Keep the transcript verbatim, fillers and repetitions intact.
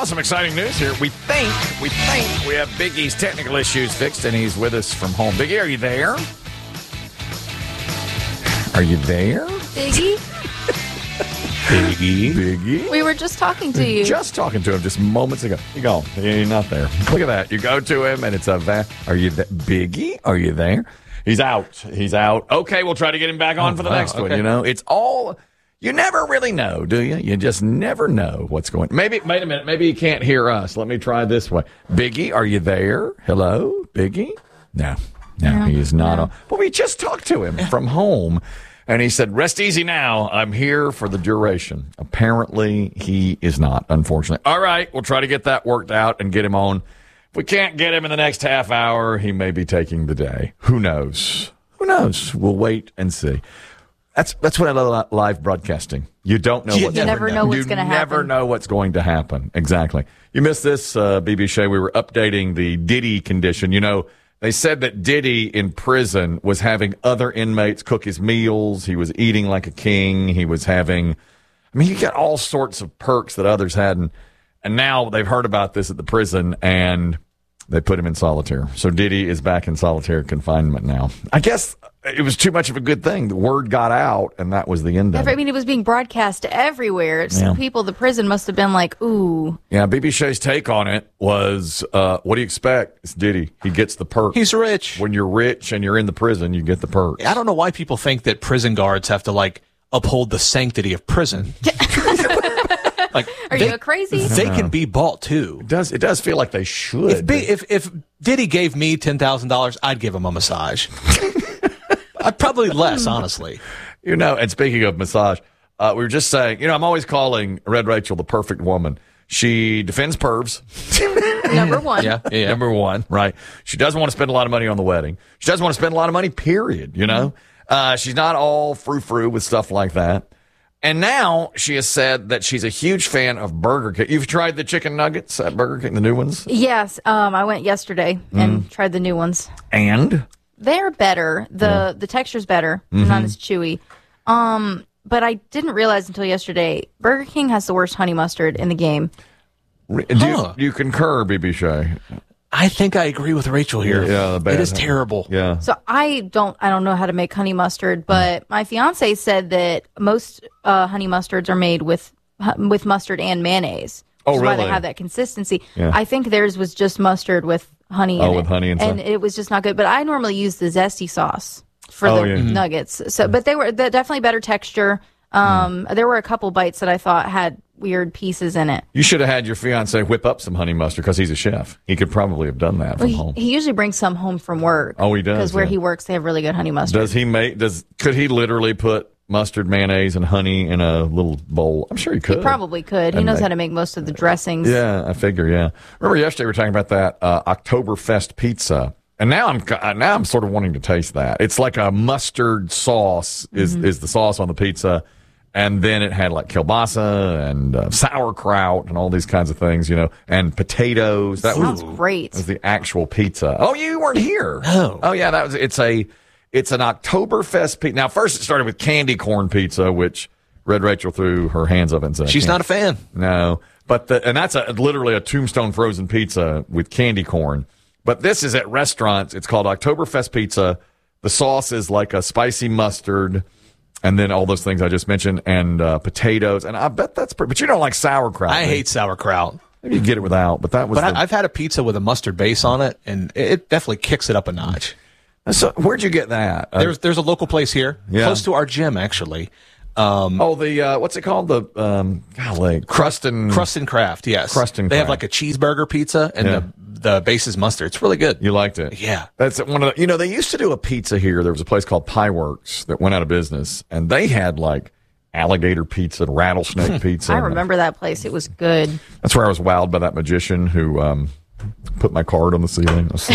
Well, some exciting news here. We think, we think we have Biggie's technical issues fixed, and he's with us from home. Biggie, are you there? Are you there? Biggie? Biggie. Biggie. We were just talking to you. Just talking to him just moments ago. You go, you're not there. Look at that. You go to him, and it's a va- Are you there? Biggie? Are you there? He's out. He's out. Okay, we'll try to get him back on oh, for the wow, next okay. one. You know, it's all... You never really know, do you? You just never know what's going on. Maybe, wait a minute. Maybe you can't hear us. Let me try this way. Biggie, are you there? Hello? Biggie? No. No, no he is not no. on. Well, we just talked to him from home, and he said, rest easy now. I'm here for the duration. Apparently, he is not, unfortunately. All right, we'll try to get that worked out and get him on. If we can't get him in the next half hour, he may be taking the day. Who knows? Who knows? We'll wait and see. That's that's what I love live broadcasting. You don't know you what's never going to know what's going to happen. You never know what's going to happen. Exactly. You missed this, uh, B B Shea. We were updating the Diddy condition. You know, they said that Diddy in prison was having other inmates cook his meals. He was eating like a king. He was having, I mean, he got all sorts of perks that others hadn't. And now they've heard about this at the prison, and they put him in solitary. So Diddy is back in solitary confinement now. I guess it was too much of a good thing. The word got out, and that was the end of it. I mean, it was being broadcast everywhere. Some yeah. people, the prison must have been like, ooh. Yeah, B B Shea's take on it was, uh, what do you expect? It's Diddy. He gets the perks. He's rich. When you're rich and you're in the prison, you get the perks. I don't know why people think that prison guards have to, like, uphold the sanctity of prison. Like, Are they, you a crazy? They can be bought, too. It does, it does feel like they should. If, B, if, if Diddy gave me ten thousand dollars, I'd give him a massage. I'd probably less, honestly. You know, and speaking of massage, uh, we were just saying, you know, I'm always calling Red Rachel the perfect woman. She defends pervs. Number one. Yeah, yeah. Number one, right. She doesn't want to spend a lot of money on the wedding. She doesn't want to spend a lot of money, period, you know. Uh, she's not all frou-frou with stuff like that. And now she has said that she's a huge fan of Burger King. You've tried the chicken nuggets at Burger King, the new ones? Yes. Um, I went yesterday and mm. tried the new ones. And? They're better. The yeah. the texture's better. Mm-hmm. Not as chewy. Um, but I didn't realize until yesterday, Burger King has the worst honey mustard in the game. Do huh. you, you concur, B B Shea? I think I agree with Rachel here. Yeah, it is honey. terrible. Yeah. So I don't I don't know how to make honey mustard, but mm. my fiance said that most uh, honey mustards are made with with mustard and mayonnaise. Oh, which is really? Why they have that consistency. Yeah. I think theirs was just mustard with honey oh, in with it. honey and and stuff. it was just not good. But I normally use the zesty sauce for oh, the yeah. nuggets. So, but they were definitely better texture. Um, mm. There were a couple bites that I thought had weird pieces in it. You should have had your fiance whip up some honey mustard because he's a chef. He could probably have done that well, from he, home. He usually brings some home from work. Oh, he does. Because where yeah. he works, they have really good honey mustard. Does he make? Does could he literally put mustard, mayonnaise, and honey in a little bowl? I'm sure he could. He probably could. He and knows make, how to make most of the dressings. Yeah, I figure. Yeah. Remember yesterday we were talking about that uh, Oktoberfest pizza. And now I'm now I'm sort of wanting to taste that. It's like a mustard sauce is, mm-hmm. is the sauce on the pizza, and then it had like kielbasa and uh, sauerkraut and all these kinds of things, you know, and potatoes. That sounds was, great. That was the actual pizza. Oh, you weren't here. No. Oh yeah, that was. It's a it's an Oktoberfest pizza. Now first it started with candy corn pizza, which Red Rachel threw her hands up and said she's not a fan. No, but the, and that's a, literally a Tombstone frozen pizza with candy corn. But this is at restaurants. It's called Oktoberfest Pizza. The sauce is like a spicy mustard, and then all those things I just mentioned, and uh, potatoes. And I bet that's pretty. But you don't like sauerkraut. I man. hate sauerkraut. Maybe you get it without. But that was. But the, I've had a pizza with a mustard base on it, and it definitely kicks it up a notch. So where'd you get that? Uh, there's there's a local place here, yeah. close to our gym, actually. Um, oh, the uh, what's it called? The um, golly, Crust and Crust and Craft. Yes, Crust and They Craft. have like a cheeseburger pizza, and yeah. the the base is mustard. It's really good. You liked it? Yeah. That's one of the. You know, they used to do a pizza here. There was a place called Pie Works that went out of business, and they had like alligator pizza, rattlesnake pizza. I remember that place. It was good. That's where I was wowed by that magician who um, put my card on the ceiling.